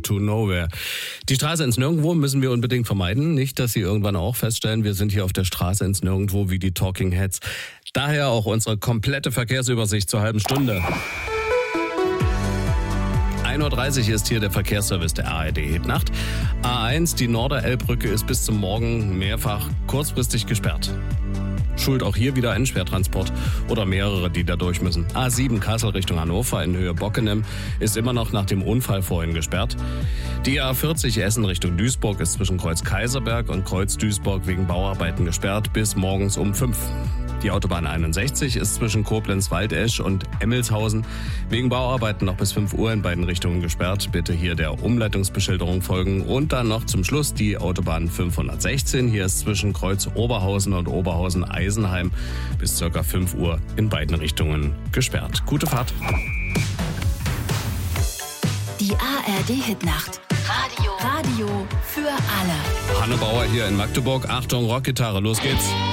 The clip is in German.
Road to Nowhere. Die Straße ins Nirgendwo müssen wir unbedingt vermeiden. Nicht, dass Sie irgendwann auch feststellen, wir sind hier auf der Straße ins Nirgendwo wie die Talking Heads. Daher auch unsere komplette Verkehrsübersicht zur halben Stunde. 1.30 Uhr ist hier der Verkehrsservice der ARD Hitnacht. A1, die Norderelbbrücke ist bis zum Morgen mehrfach kurzfristig gesperrt. Schuld auch hier wieder ein Schwertransport oder mehrere, die da durch müssen. A7 Kassel Richtung Hannover in Höhe Bockenem ist immer noch nach dem Unfall vorhin gesperrt. Die A40 Essen Richtung Duisburg ist zwischen Kreuz Kaiserberg und Kreuz Duisburg wegen Bauarbeiten gesperrt bis morgens um 5. Die Autobahn 61 ist zwischen Koblenz-Waldesch und Emmelshausen wegen Bauarbeiten noch bis 5 Uhr in beiden Richtungen gesperrt. Bitte hier der Umleitungsbeschilderung folgen. Und dann noch zum Schluss die Autobahn 516. Hier ist zwischen Kreuz Oberhausen und Oberhausen-Eisenheim bis ca. 5 Uhr in beiden Richtungen gesperrt. Gute Fahrt. Die ARD Hitnacht. Radio für alle. Hanne Bauer hier in Magdeburg. Achtung, Rockgitarre, los geht's.